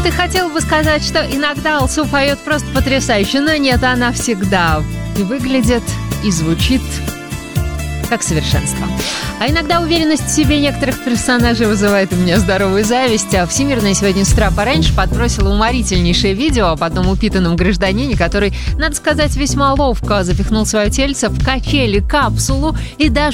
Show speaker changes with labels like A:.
A: Вот и хотела бы сказать, что иногда Алсу поет просто потрясающе, но нет, она всегда и выглядит, и звучит как совершенство. А иногда уверенность в себе некоторых персонажей вызывает у меня здоровую зависть. А Всемирная сегодня с утра пораньше подбросила уморительнейшее видео об одном упитанном гражданине, который, надо сказать, весьма ловко запихнул свое тельце в качели-капсулу и даже